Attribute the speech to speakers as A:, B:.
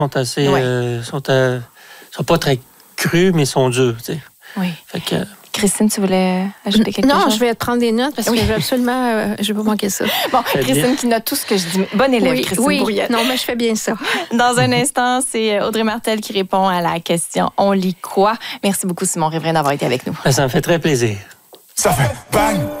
A: sont assez... sont pas très crus, mais sont durs, tu sais.
B: Oui.
A: Fait que...
B: Christine, tu voulais ajouter quelque chose?
C: Non, je vais te prendre des notes parce que je vais absolument... je vais pas manquer ça.
B: Bon, Christine qui note tout ce que je dis. Bonne élève, Christine Bourriette.
C: Non, mais je fais bien ça.
B: Dans un instant, c'est Audrey Martel qui répond à la question « On lit quoi? » Merci beaucoup, Simon Riverain, d'avoir été avec nous.
A: Ça me fait très plaisir.
D: Ça fait bang!